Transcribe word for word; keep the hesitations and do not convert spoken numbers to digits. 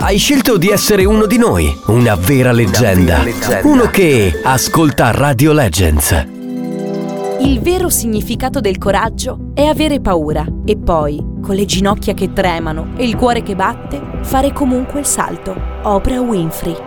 Hai scelto di essere uno di noi, una vera leggenda, Una vera leggenda. uno che ascolta Radio Legends. Il vero significato del coraggio è avere paura e poi, con le ginocchia che tremano e il cuore che batte, fare comunque il salto. Oprah Winfrey.